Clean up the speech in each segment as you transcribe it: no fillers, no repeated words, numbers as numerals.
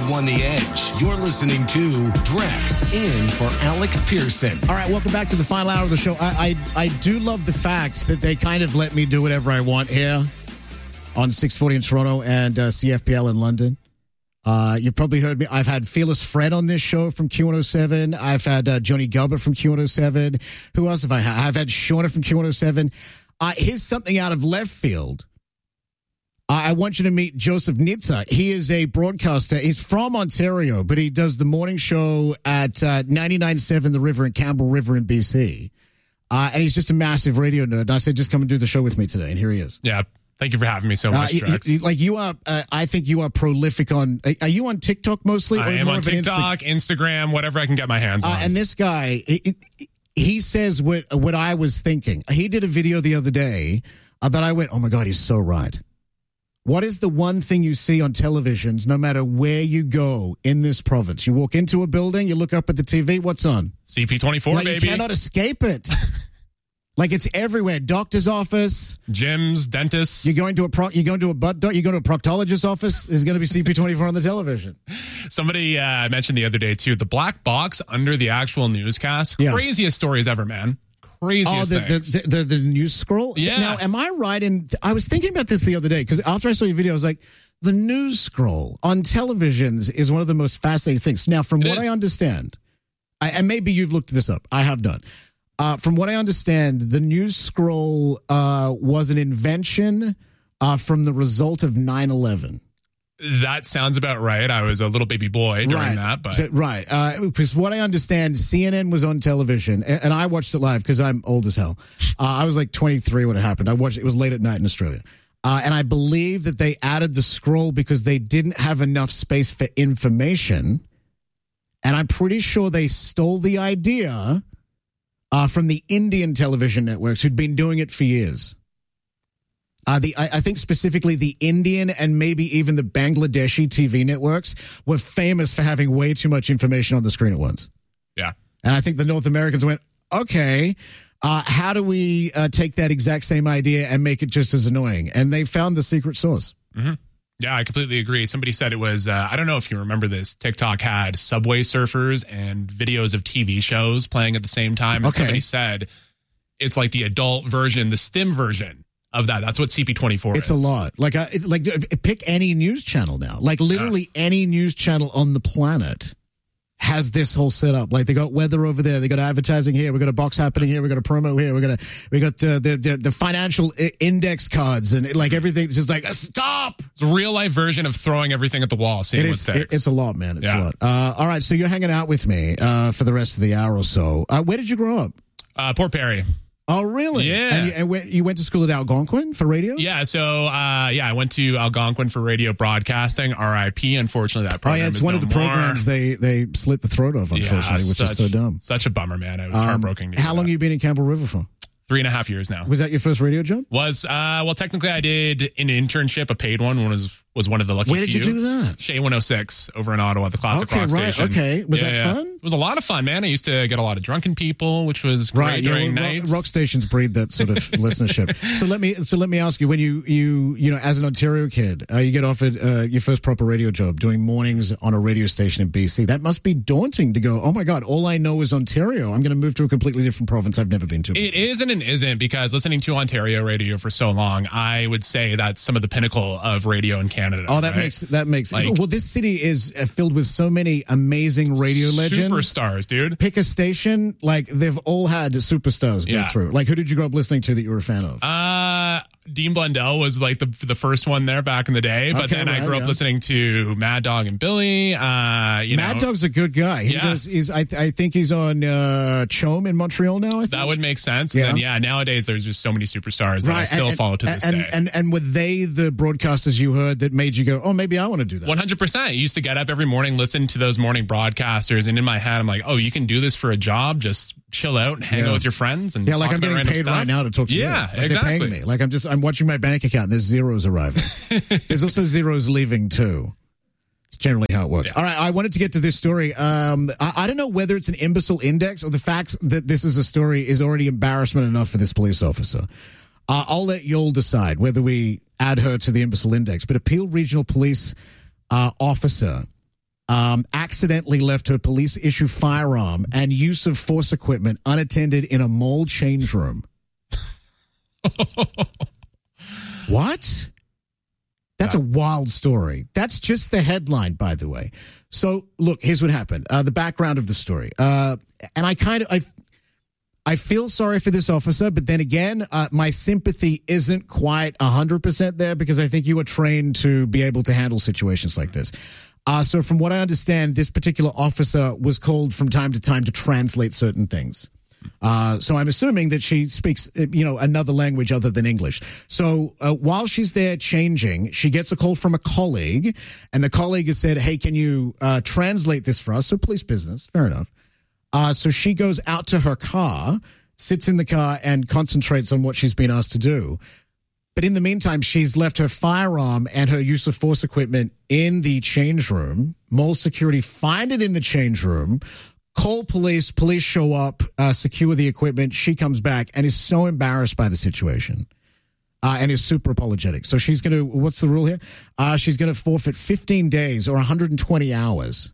won the edge. You're listening to Drex in for Alex Pearson. All right, welcome back to the final hour of the show. I do love the fact that they kind of let me do whatever I want here on 640 in Toronto and CFPL in London. You've probably heard me. I've had Fearless Fred on this show from Q107. I've had Joni Gilbert from Q107. Who else have I had? I've had Shauna from Q107. Here's something out of left field. I want you to meet Joseph Nitza. He is a broadcaster. He's from Ontario, but he does the morning show at 99.7 The River in Campbell River in BC. And he's just a massive radio nerd. And I said, just come and do the show with me today. And here he is. Yeah. Thank you for having me so much, Drex. Like you are, I think you are prolific on. Are you on TikTok mostly? I am on TikTok, Instagram, whatever I can get my hands on. And this guy, he says what I was thinking. He did a video the other day that I went, oh my God, he's so right. What is the one thing you see on televisions, no matter where you go in this province? You walk into a building, you look up at the TV, what's on? CP24, baby. You cannot escape it. Like it's everywhere. Doctor's office, gyms, dentists. You're going to a proctologist's office. There's going to be CP24 on the television. Somebody mentioned the other day too, the black box under the actual newscast. Yeah. Craziest stories ever, man. Craziest things. The news scroll. Yeah. Now, am I right in? I was thinking about this the other day because after I saw your video, I was like, the news scroll on televisions is one of the most fascinating things. Now, from what I understand, and maybe you've looked this up, I have done. From what I understand, the news scroll was an invention from the result of 9/11. That sounds about right. I was a little baby boy during that. But because what I understand, CNN was on television, and I watched it live because I'm old as hell. I was like 23 when it happened. I watched it. It was late at night in Australia. And I believe that they added the scroll because they didn't have enough space for information. And I'm pretty sure they stole the idea from the Indian television networks who'd been doing it for years. I think specifically the Indian and maybe even the Bangladeshi TV networks were famous for having way too much information on the screen at once. Yeah. And I think the North Americans went, okay, how do we take that exact same idea and make it just as annoying? And they found the secret sauce. Mm-hmm. Yeah, I completely agree. Somebody said it was, I don't know if you remember this, TikTok had Subway Surfers and videos of TV shows playing at the same time. And somebody said it's like the adult version, the STEM version of that. That's what CP24 is. It's a lot. Like pick any news channel now. Like literally any news channel on the planet has this whole setup. Like they got weather over there, they got advertising here, we got a box happening here, we got a promo here, we got the financial index cards and like everything's just like stop. It's a real life version of throwing everything at the wall. Seeing what sticks. It's a lot, man. It's a lot. All right, so you're hanging out with me for the rest of the hour or so. Where did you grow up? Port Perry. Oh, really? Yeah. And you went to school at Algonquin for radio? Yeah. So, I went to Algonquin for radio broadcasting. RIP. Unfortunately, that program. It's one of the programs they slit the throat of, unfortunately, which is so dumb. Such a bummer, man. It was heartbroken. How long have you been in Campbell River for? 3.5 years now. Was that your first radio job? Well, technically I did an internship, a paid one. Was one of the lucky few. Where did you do that? Shea 106 over in Ottawa, the classic rock station. Okay, was that fun? It was a lot of fun, man. I used to get a lot of drunken people, which was great during nights. Rock stations breed that sort of listenership. So let me ask you, when you as an Ontario kid, you get offered your first proper radio job doing mornings on a radio station in BC. That must be daunting to go, oh my God, all I know is Ontario. I'm going to move to a completely different province I've never been to before. It is and it isn't, because listening to Ontario radio for so long, I would say that's some of the pinnacle of radio in Canada. Oh, that makes well, this city is filled with so many amazing radio legends. Superstars, dude. Pick a station, like they've all had superstars go through. Like who did you grow up listening to that you were a fan of? Dean Blundell was like the first one there back in the day, but then I grew up listening to Mad Dog and Billy. Mad Dog's a good guy. I think he's on Chom in Montreal now. I think that would make sense. Yeah. And then, nowadays there's just so many superstars that I still follow to this day. And were they the broadcasters you heard that made you go, oh, maybe I want to do that? 100%. I used to get up every morning, listen to those morning broadcasters, and in my head I'm like, oh, you can do this for a job. Just chill out and hang out with your friends. And like I'm getting paid right now to talk to you. Yeah, like exactly. They're paying me. Like I'm watching my bank account and there's zeros arriving. There's also zeros leaving too. It's generally how it works. Yeah. All right, I wanted to get to this story. I don't know whether it's an imbecile index or the fact that this is a story is already embarrassment enough for this police officer. I'll let y'all decide whether we add her to the imbecile index. But a Peel Regional Police officer accidentally left her police-issue firearm and use of force equipment unattended in a mall change room. What? That's a wild story. That's just the headline, by the way. So, look, here's what happened. The background of the story. And I feel sorry for this officer, but then again, my sympathy isn't quite 100% there because I think you are trained to be able to handle situations like this. So from what I understand, this particular officer was called from time to time to translate certain things. So I'm assuming that she speaks, another language other than English. So while she's there changing, she gets a call from a colleague, and the colleague has said, hey, can you translate this for us? So police business, fair enough. So she goes out to her car, sits in the car, and concentrates on what she's been asked to do. But in the meantime, she's left her firearm and her use of force equipment in the change room. Mall security find it in the change room, call police show up, secure the equipment. She comes back and is so embarrassed by the situation and is super apologetic. So she's going to, what's the rule here? She's going to forfeit 15 days or 120 hours.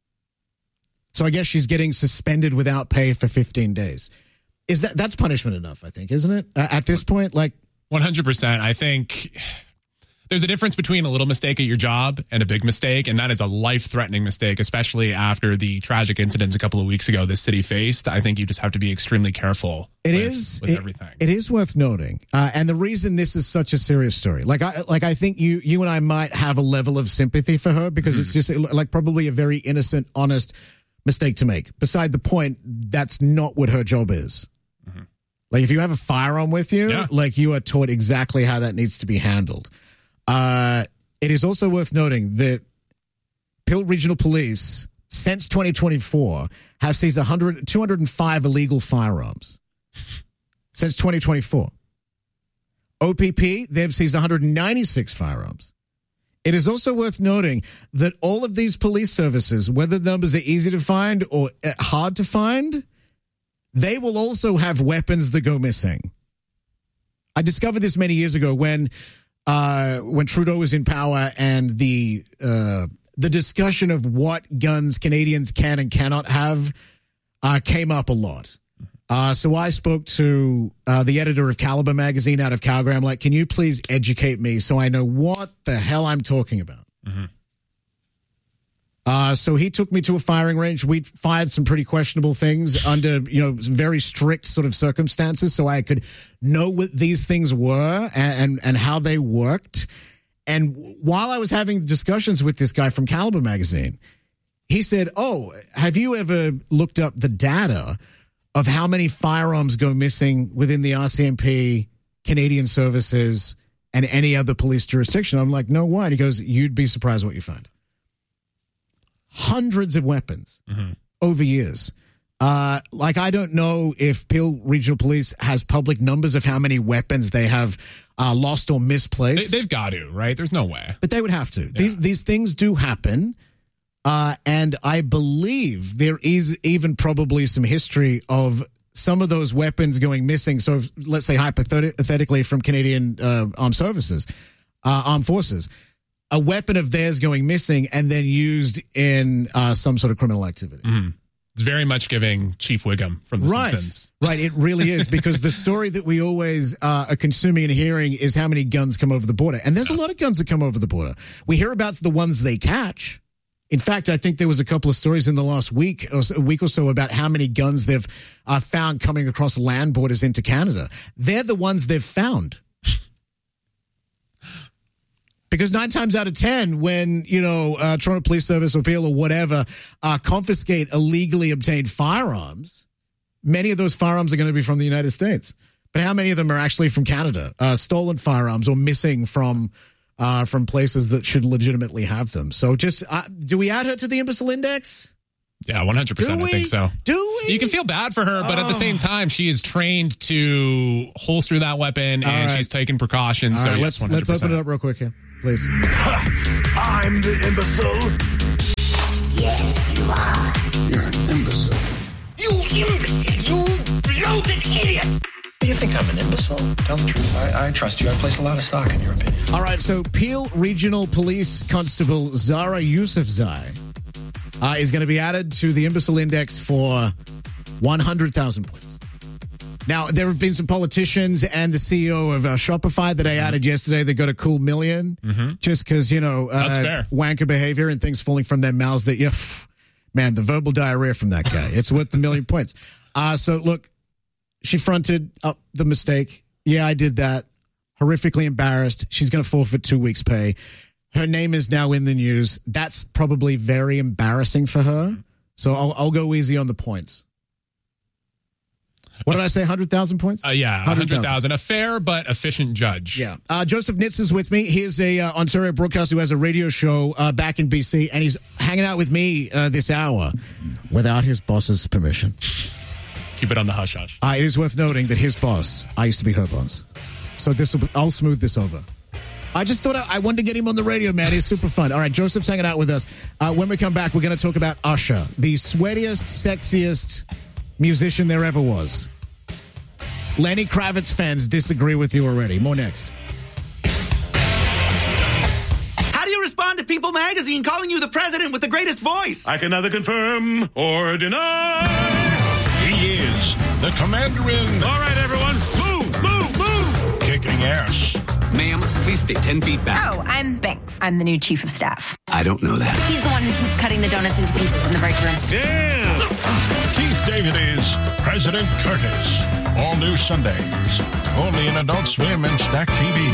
So I guess she's getting suspended without pay for 15 days. That's punishment enough, I think, isn't it? At this point, 100%. I think there's a difference between a little mistake at your job and a big mistake, and that is a life-threatening mistake, especially after the tragic incidents a couple of weeks ago this city faced. I think you just have to be extremely careful with everything. It is worth noting, and the reason this is such a serious story, I think you and I might have a level of sympathy for her because it's just probably a very innocent, honest mistake to make. Beside the point, that's not what her job is. Mm-hmm. If you have a firearm with you, you are taught exactly how that needs to be handled. It is also worth noting that Peel Regional Police, since 2024, have seized 205 illegal firearms. Since 2024. OPP, they've seized 196 firearms. It is also worth noting that all of these police services, whether the numbers are easy to find or hard to find, they will also have weapons that go missing. I discovered this many years ago when Trudeau was in power and the discussion of what guns Canadians can and cannot have came up a lot. So I spoke to the editor of Caliber magazine out of Calgary. I'm like, can you please educate me so I know what the hell I'm talking about? Mm-hmm. So he took me to a firing range. We fired some pretty questionable things under, very strict sort of circumstances so I could know what these things were and how they worked. And while I was having discussions with this guy from Caliber magazine, he said, oh, have you ever looked up the data of how many firearms go missing within the RCMP, Canadian Services, and any other police jurisdiction? I'm like, no, why? And he goes, you'd be surprised what you find. Hundreds of weapons over years. I don't know if Peel Regional Police has public numbers of how many weapons they have lost or misplaced. They've got to, right? There's no way. But they would have to. Yeah. These things do happen. And I believe there is even probably some history of some of those weapons going missing. So let's say hypothetically from Canadian armed forces, a weapon of theirs going missing and then used in some sort of criminal activity. Mm-hmm. It's very much giving Chief Wiggum from The Simpsons. Right, it really is, because the story that we always are consuming and hearing is how many guns come over the border. And there's a lot of guns that come over the border. We hear about the ones they catch. In fact, I think there was a couple of stories in the last week or so about how many guns they've found coming across land borders into Canada. They're the ones they've found. Because 9 times out of 10, when, Toronto Police Service or Peel or whatever confiscate illegally obtained firearms, many of those firearms are going to be from the United States. But how many of them are actually from Canada? Stolen firearms or missing from places that should legitimately have them. So just, do we add her to the imbecile index? Yeah, 100%. I think so. Do we? You can feel bad for her, but at the same time, she is trained to holster that weapon and she's taking precautions. So let's open it up real quick here, please. I'm the imbecile. Yes, you are. You're an imbecile. You imbecile! You bloated idiot! Do you think I'm an imbecile? Tell the truth. I trust you. I place a lot of stock in your opinion. All right, so Peel Regional Police Constable Zara Yousafzai is going to be added to the imbecile index for 100,000 points. Now, there have been some politicians and the CEO of Shopify that I added yesterday that got a cool million just because, that's fair. Wanker behavior and things falling from their mouths that, man, the verbal diarrhea from that guy. It's worth the million points. So, look, she fronted up the mistake. Yeah, I did that. Horrifically embarrassed. She's going to forfeit 2 weeks' pay. Her name is now in the news. That's probably very embarrassing for her. So I'll go easy on the points. What did I say? 100,000 points? Yeah, 100,000. A fair but efficient judge. Yeah. Joseph Nitz is with me. He is a Ontario broadcaster who has a radio show back in BC, and he's hanging out with me this hour without his boss's permission. Keep it on the hush-hush. It is worth noting that his boss, I used to be her boss. So I'll smooth this over. I just thought I wanted to get him on the radio, man. He's super fun. All right, Joseph's hanging out with us. When we come back, we're going to talk about Usher, the sweatiest, sexiest musician there ever was. Lenny Kravitz fans disagree with you already. More next. How do you respond to People Magazine calling you the president with the greatest voice? I can neither confirm or deny. He is the commander-in. All right, everyone, move! Kicking ass. Ma'am, please stay 10 feet back. Oh, I'm Banks. I'm the new chief of staff. I don't know that. He's the one who keeps cutting the donuts into pieces in the break room. Yeah! Keith David is President Curtis. All new Sundays. Only in Adult Swim and Stack TV.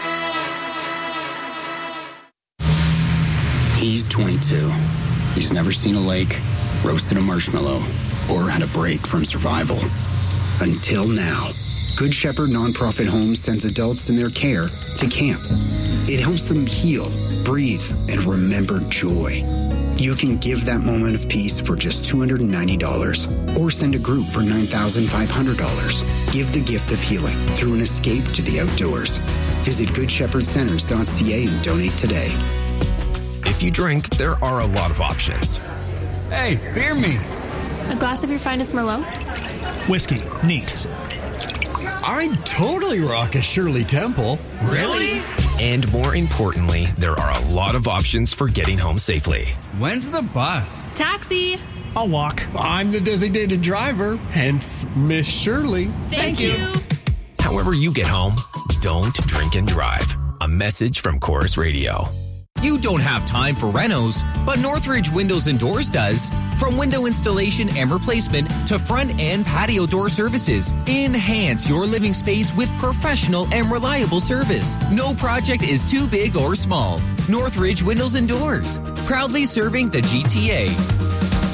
He's 22. He's never seen a lake, roasted a marshmallow, or had a break from survival. Until now. Good Shepherd Nonprofit Homes sends adults in their care to camp. It helps them heal, breathe, and remember joy. You can give that moment of peace for just $290 or send a group for $9,500. Give the gift of healing through an escape to the outdoors. Visit GoodShepherdCenters.ca and donate today. If you drink, there are a lot of options. Hey, beer me. A glass of your finest Merlot? Whiskey. Neat. I'd totally rock a Shirley Temple. Really? And more importantly, there are a lot of options for getting home safely. When's the bus? Taxi. I'll walk. I'm the designated driver, hence Miss Shirley. Thank you. However you get home, don't drink and drive. A message from Chorus Radio. You don't have time for renos, but Northridge Windows and Doors does. From window installation and replacement to front and patio door services, enhance your living space with professional and reliable service. No project is too big or small. Northridge Windows and Doors, proudly serving the GTA.